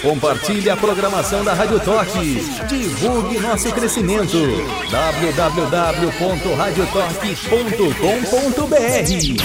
Compartilhe a programação da Rádio Torque. Divulgue nosso crescimento. www.radiotorque.com.br